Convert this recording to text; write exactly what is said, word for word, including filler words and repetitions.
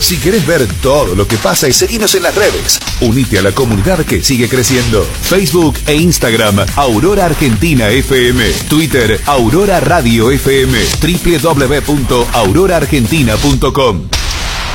Si querés ver todo lo que pasa y seguinos en las redes, unite a la comunidad que sigue creciendo. Facebook e Instagram, Aurora Argentina F M. Twitter, Aurora Radio F M. doble u doble u doble u punto aurora argentina punto com.